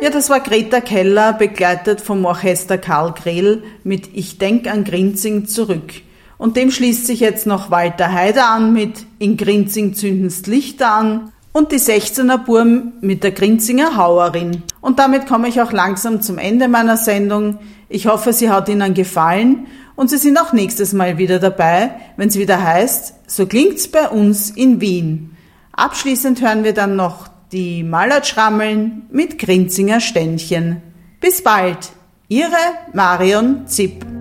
Ja, das war Greta Keller, begleitet vom Orchester Karl Grehl mit Ich denk an Grinzing zurück. Und dem schließt sich jetzt noch Walter Haider an mit In Grinzing zünden's Lichter an und die 16er Burm mit der Grinzinger Hauerin. Und damit komme ich auch langsam zum Ende meiner Sendung. Ich hoffe, sie hat Ihnen gefallen und Sie sind auch nächstes Mal wieder dabei, wenn es wieder heißt, so klingt's bei uns in Wien. Abschließend hören wir dann noch die Mallertschrammeln mit Grinzinger Ständchen. Bis bald, Ihre Marion Zipp.